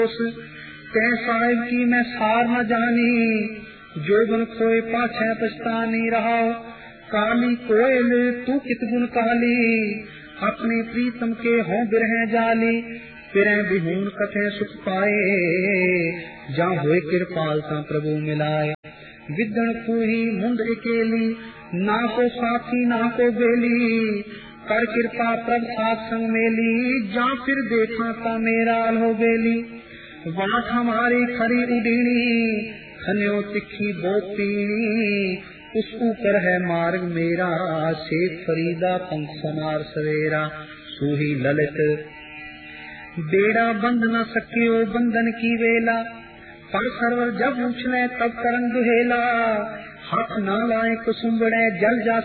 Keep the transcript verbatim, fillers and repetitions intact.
तै साहिब की मैं सार न जानी, जोगन खोए पाछे पछतानी रहा। काली कोयल तू कित गुण काली, अपने प्रीतम के हों बिरह जाली। फिर बिहून कथे सुख पाए, जहाँ हुए कृपाल ता प्रभु मिलाए। विदन खूही मुंद अकेली, ना को साथी ना को बेली। कर कृपा प्रभ साथ संग मेली, जा फिर देखा ता मेरा हो बेली। वाट हमारी खरी उडीनी, खन्यो तिखी बोतीनी। उस ऊपर है मार्ग मेरा, शेख फरीदा पंख समार सवेरा। सूही ललित बेड़ा बंद न सकियो बंधन की वेला। पर सरवर जब उछले तब करन दुहेला, हाथ न लाए कुसुम्बड़े जल जा